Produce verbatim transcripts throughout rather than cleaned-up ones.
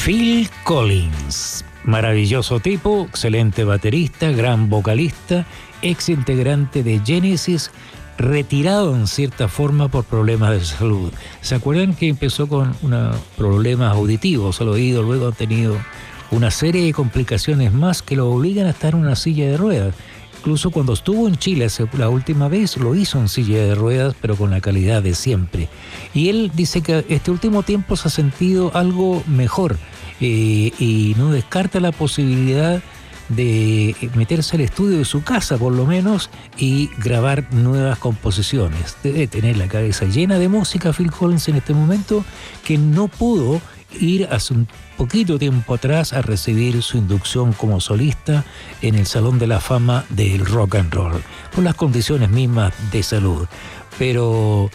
Phil Collins, maravilloso tipo, excelente baterista, gran vocalista, ex integrante de Genesis, retirado en cierta forma por problemas de salud. ¿Se acuerdan que empezó con una, problemas auditivos al oído? Luego ha tenido una serie de complicaciones más que lo obligan a estar en una silla de ruedas. Incluso cuando estuvo en Chile la última vez lo hizo en silla de ruedas, pero con la calidad de siempre. Y él dice que este último tiempo se ha sentido algo mejor eh, y no descarta la posibilidad de meterse al estudio de su casa por lo menos y grabar nuevas composiciones. Debe tener la cabeza llena de música Phil Collins en este momento, que no pudo ir hace un poquito tiempo atrás a recibir su inducción como solista en el Salón de la Fama del Rock and Roll, por las condiciones mismas de salud. Pero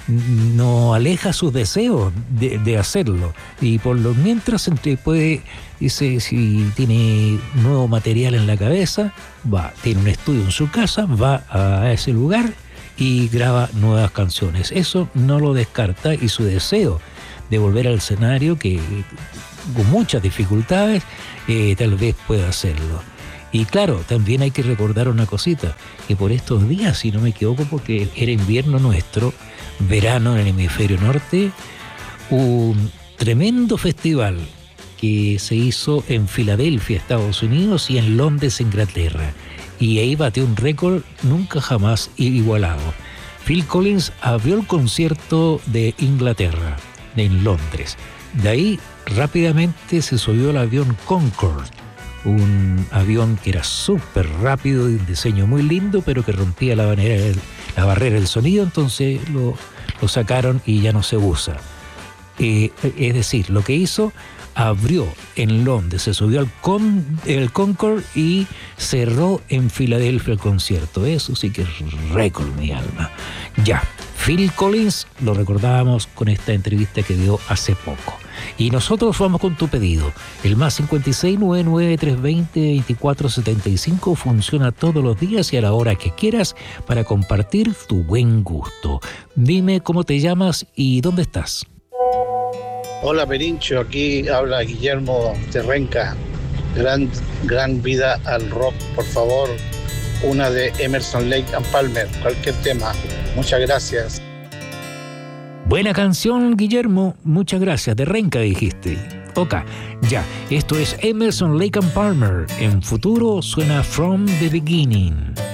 no aleja sus deseos de, de hacerlo, y por lo mientras puede, dice, si tiene nuevo material en la cabeza, va, tiene un estudio en su casa, va a ese lugar y graba nuevas canciones. Eso no lo descarta, y su deseo de volver al escenario, que con muchas dificultades eh, tal vez pueda hacerlo. Y claro, también hay que recordar una cosita, que por estos días, si no me equivoco, porque era invierno nuestro, verano en el hemisferio norte, un tremendo festival que se hizo en Filadelfia, Estados Unidos, y en Londres, Inglaterra. Y ahí batió un récord nunca jamás igualado. Phil Collins abrió el concierto de Inglaterra, en Londres. De ahí rápidamente se subió al avión Concorde, un avión que era súper rápido, de un diseño muy lindo, pero que rompía la barrera del, la barrera del sonido, entonces lo, lo sacaron y ya no se usa. Eh, es decir, lo que hizo, abrió en Londres, se subió al Con, el Concorde y cerró en Filadelfia el concierto. Eso sí que es récord, mi alma. Ya, Phil Collins lo recordábamos con esta entrevista que dio hace poco. Y nosotros vamos con tu pedido. El más cincuenta y seis, noventa y nueve, trescientos veinte, veinticuatro setenta y cinco funciona todos los días y a la hora que quieras para compartir tu buen gusto. Dime cómo te llamas y dónde estás. Hola Perincho, aquí habla Guillermo Terrenca. Gran, gran vida al rock, por favor. Una de Emerson, Lake and Palmer, cualquier tema. Muchas gracias. Buena canción, Guillermo. Muchas gracias. De Renca dijiste. Ok, ya. Esto es Emerson, Lake and Palmer. En futuro suena From the Beginning.